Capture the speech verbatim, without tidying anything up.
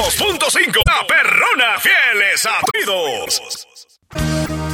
dos punto cinco. La Perrona, fieles a tu oídos.